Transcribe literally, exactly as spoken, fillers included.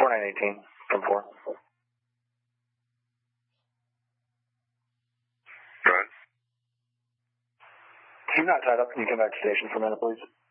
four nine eighteen from four. Go ahead. You're not tied up. Can you come back to station for a minute, please?